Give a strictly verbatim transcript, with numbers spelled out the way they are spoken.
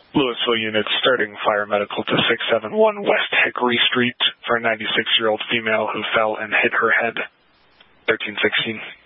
Louisville units starting fire medical to six seven one West Hickory Street for a ninety-six-year-old female who fell and hit her head. thirteen sixteen.